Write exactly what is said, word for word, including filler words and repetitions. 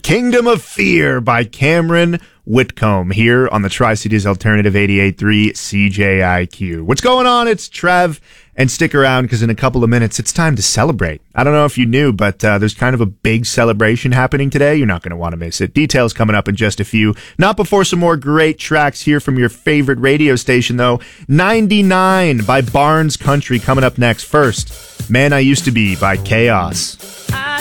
Kingdom of Fear by Cameron Whitcomb here on the Tri-Cities Alternative eighty-eight point three C J I Q. What's going on? It's Trev, and stick around because in a couple of minutes it's time to celebrate. I don't know if you knew, but uh, there's kind of a big celebration happening today. You're not going to want to miss it. Details coming up in just a few. Not before some more great tracks here from your favorite radio station, though. ninety-nine by Barnes Country coming up next. First, Man I Used to Be by Chaos.